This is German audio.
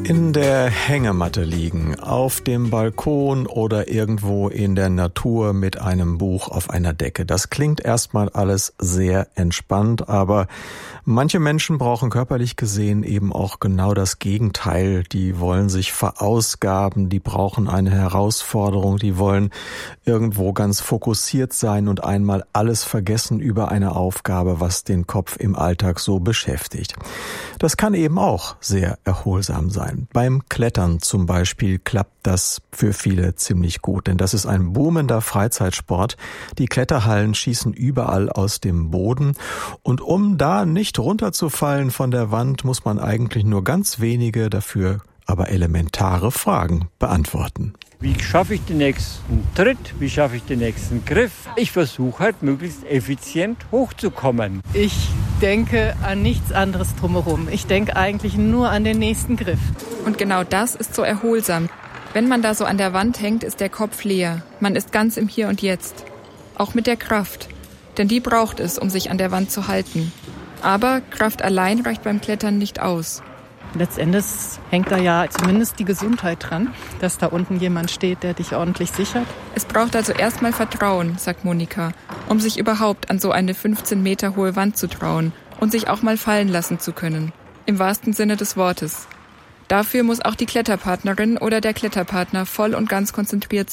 In der Hängematte liegen, auf dem Balkon oder irgendwo in der Natur mit einem Buch auf einer Decke. Das klingt erstmal alles sehr entspannt, aber manche Menschen brauchen körperlich gesehen eben auch genau das Gegenteil. Die wollen sich verausgaben, die brauchen eine Herausforderung, die wollen irgendwo ganz fokussiert sein und einmal alles vergessen über eine Aufgabe, was den Kopf im Alltag so beschäftigt. Das kann eben auch sehr erholsam sein. Beim Klettern zum Beispiel klappt das für viele ziemlich gut, denn das ist ein boomender Freizeitsport. Die Kletterhallen schießen überall aus dem Boden und um da nicht runterzufallen von der Wand, muss man eigentlich nur ganz wenige, dafür aber elementare Fragen beantworten. Wie schaffe ich den nächsten Tritt? Wie schaffe ich den nächsten Griff? Ich versuche halt möglichst effizient hochzukommen. Ich denke an nichts anderes drumherum. Ich denke eigentlich nur an den nächsten Griff. Und genau das ist so erholsam. Wenn man da so an der Wand hängt, ist der Kopf leer. Man ist ganz im Hier und Jetzt. Auch mit der Kraft. Denn die braucht es, um sich an der Wand zu halten. Aber Kraft allein reicht beim Klettern nicht aus. Letztendlich hängt da ja zumindest die Gesundheit dran, dass da unten jemand steht, der dich ordentlich sichert. Es braucht also erstmal Vertrauen, sagt Monika, um sich überhaupt an so eine 15 Meter hohe Wand zu trauen und sich auch mal fallen lassen zu können. Im wahrsten Sinne des Wortes. Dafür muss auch die Kletterpartnerin oder der Kletterpartner voll und ganz konzentriert